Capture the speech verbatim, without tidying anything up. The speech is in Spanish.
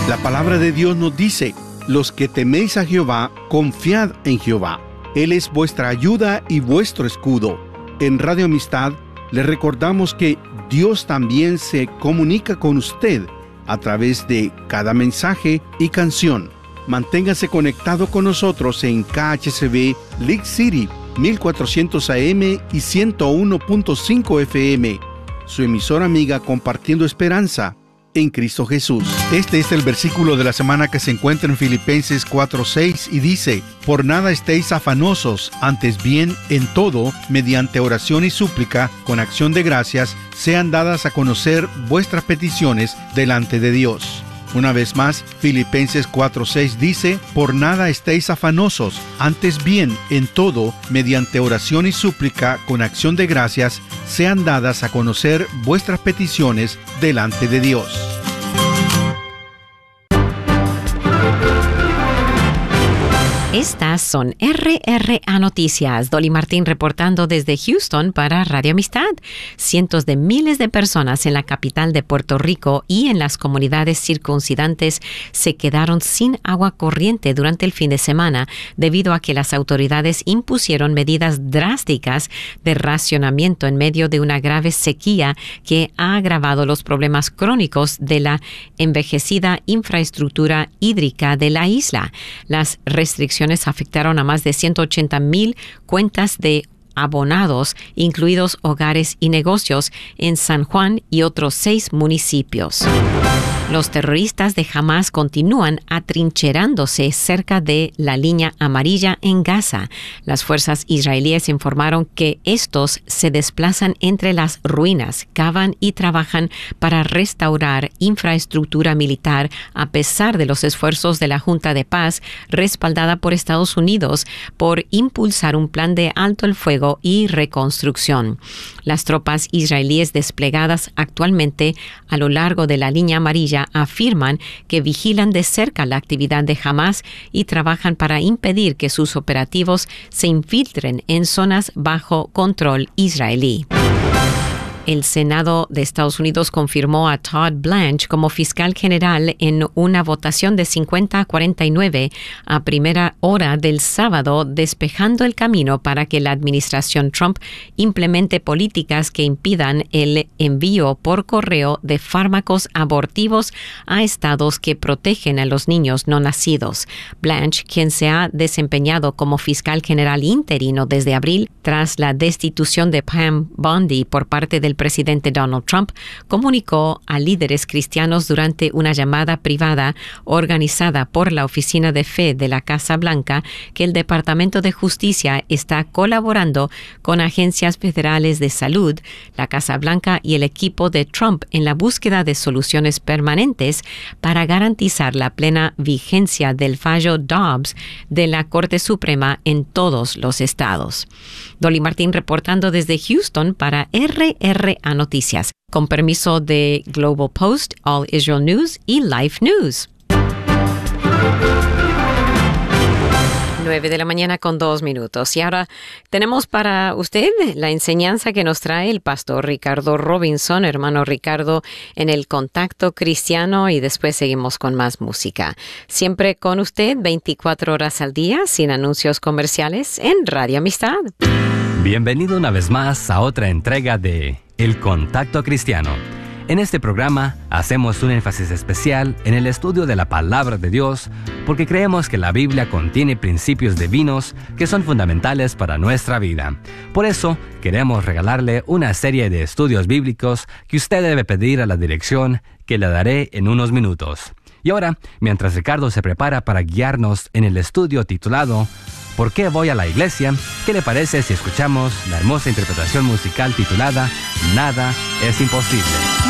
La palabra de Dios nos dice: los que teméis a Jehová, confiad en Jehová. Él es vuestra ayuda y vuestro escudo. En Radio Amistad le recordamos que Dios también se comunica con usted a través de cada mensaje y canción. Manténgase conectado con nosotros en K H C B League City mil cuatrocientos A M y ciento uno punto cinco F M, su emisora amiga compartiendo esperanza en Cristo Jesús. Este es el versículo de la semana que se encuentra en Filipenses cuatro seis y dice: por nada estéis afanosos, antes bien en todo, mediante oración y súplica, con acción de gracias, sean dadas a conocer vuestras peticiones delante de Dios. Una vez más, Filipenses cuatro seis dice: por nada estéis afanosos, antes bien en todo, mediante oración y súplica, con acción de gracias, sean dadas a conocer vuestras peticiones delante de Dios. Estas son R R A Noticias. Dolly Martín reportando desde Houston para Radio Amistad. Cientos de miles de personas en la capital de Puerto Rico y en las comunidades circundantes se quedaron sin agua corriente durante el fin de semana debido a que las autoridades impusieron medidas drásticas de racionamiento en medio de una grave sequía que ha agravado los problemas crónicos de la envejecida infraestructura hídrica de la isla. Las restricciones afectaron a más de ciento ochenta mil cuentas de abonados, incluidos hogares y negocios, en San Juan y otros seis municipios. Los terroristas de Hamás continúan atrincherándose cerca de la línea amarilla en Gaza. Las fuerzas israelíes informaron que estos se desplazan entre las ruinas, cavan y trabajan para restaurar infraestructura militar a pesar de los esfuerzos de la Junta de Paz, respaldada por Estados Unidos, por impulsar un plan de alto el fuego y reconstrucción. Las tropas israelíes desplegadas actualmente a lo largo de la línea amarilla afirman que vigilan de cerca la actividad de Hamás y trabajan para impedir que sus operativos se infiltren en zonas bajo control israelí. El Senado de Estados Unidos confirmó a Todd Blanche como fiscal general en una votación de cincuenta a cuarenta y nueve a primera hora del sábado, despejando el camino para que la administración Trump implemente políticas que impidan el envío por correo de fármacos abortivos a estados que protegen a los niños no nacidos. Blanche, quien se ha desempeñado como fiscal general interino desde abril tras la destitución de Pam Bondi por parte del presidente Donald Trump, comunicó a líderes cristianos durante una llamada privada organizada por la Oficina de Fe de la Casa Blanca que el Departamento de Justicia está colaborando con agencias federales de salud, la Casa Blanca y el equipo de Trump en la búsqueda de soluciones permanentes para garantizar la plena vigencia del fallo Dobbs de la Corte Suprema en todos los estados. Dolly Martín reportando desde Houston para R R A Noticias, con permiso de Global Post, All Israel News y Life News. nueve de la mañana con dos minutos. Y ahora tenemos para usted la enseñanza que nos trae el pastor Ricardo Robinson, hermano Ricardo, en el Contacto Cristiano, y después seguimos con más música. Siempre con usted, veinticuatro horas al día, sin anuncios comerciales, en Radio Amistad. Bienvenido una vez más a otra entrega de El Contacto Cristiano. En este programa hacemos un énfasis especial en el estudio de la Palabra de Dios porque creemos que la Biblia contiene principios divinos que son fundamentales para nuestra vida. Por eso queremos regalarle una serie de estudios bíblicos que usted debe pedir a la dirección que le daré en unos minutos. Y ahora, mientras Ricardo se prepara para guiarnos en el estudio titulado ¿Por qué voy a la iglesia?, ¿qué le parece si escuchamos la hermosa interpretación musical titulada Nada es imposible?